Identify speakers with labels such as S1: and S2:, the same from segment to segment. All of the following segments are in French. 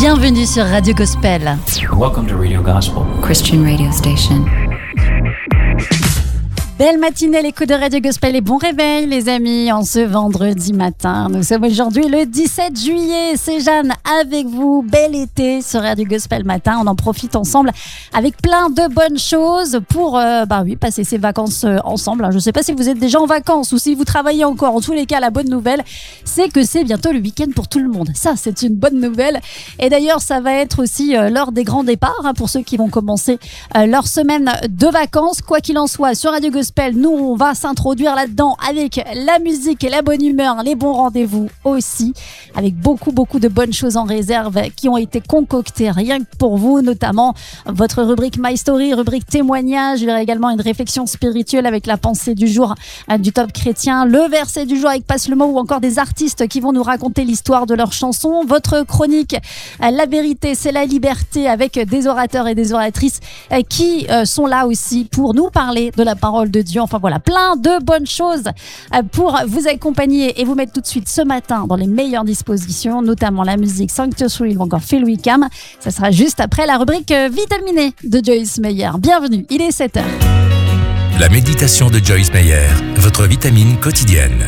S1: Bienvenue sur Radio Gospel.
S2: Welcome to Radio Gospel,
S3: Christian radio station.
S1: Belle matinée, l'écoute de Radio Gospel et bon réveil les amis en ce vendredi matin. Nous sommes aujourd'hui le 17 juillet, c'est Jeanne avec vous. Bel été sur Radio Gospel matin, on en profite ensemble avec plein de bonnes choses pour passer ces vacances ensemble. Je ne sais pas si vous êtes déjà en vacances ou si vous travaillez encore. En tous les cas, la bonne nouvelle, c'est que c'est bientôt le week-end pour tout le monde. Ça, c'est une bonne nouvelle. Et d'ailleurs, ça va être aussi l'heure des grands départs pour ceux qui vont commencer leur semaine de vacances. Quoi qu'il en soit, sur Radio Gospel, nous, on va s'introduire là-dedans avec la musique et la bonne humeur, les bons rendez-vous aussi, avec beaucoup de bonnes choses en réserve qui ont été concoctées rien que pour vous, notamment votre rubrique My Story, rubrique témoignage. Il y aura également une réflexion spirituelle avec la pensée du jour du top chrétien, le verset du jour avec Passe le mot ou encore des artistes qui vont nous raconter l'histoire de leurs chansons. Votre chronique, la vérité, c'est la liberté, avec des orateurs et des oratrices qui sont là aussi pour nous parler de la parole de Dieu. Enfin voilà, plein de bonnes choses pour vous accompagner et vous mettre tout de suite ce matin dans les meilleures dispositions, notamment la musique Sanctus Real ou encore Phil Wickham. Ça sera juste après la rubrique Vitaminée de Joyce Meyer. Bienvenue, il est 7h.
S4: La méditation de Joyce Meyer, votre vitamine quotidienne.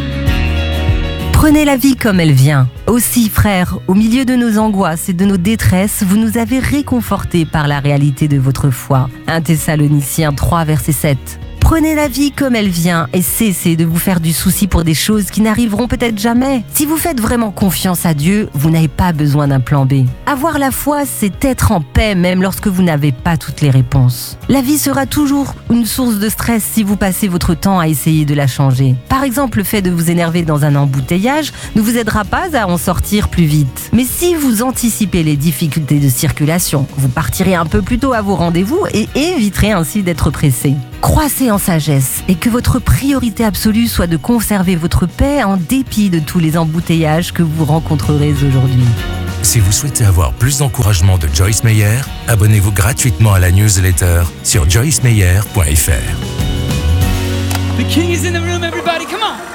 S5: Prenez la vie comme elle vient. Aussi, frères, au milieu de nos angoisses et de nos détresses, vous nous avez réconfortés par la réalité de votre foi. 1 Thessaloniciens 3, verset 7. Prenez la vie comme elle vient et cessez de vous faire du souci pour des choses qui n'arriveront peut-être jamais. Si vous faites vraiment confiance à Dieu, vous n'avez pas besoin d'un plan B. Avoir la foi, c'est être en paix même lorsque vous n'avez pas toutes les réponses. La vie sera toujours une source de stress si vous passez votre temps à essayer de la changer. Par exemple, le fait de vous énerver dans un embouteillage ne vous aidera pas à en sortir plus vite. Mais si vous anticipez les difficultés de circulation, vous partirez un peu plus tôt à vos rendez-vous et éviterez ainsi d'être pressé. Croissez en sagesse et que votre priorité absolue soit de conserver votre paix en dépit de tous les embouteillages que vous rencontrerez aujourd'hui.
S4: Si vous souhaitez avoir plus d'encouragement de Joyce Meyer, abonnez-vous gratuitement à la newsletter sur joycemeyer.fr.
S2: The King is in the room, everybody, come on!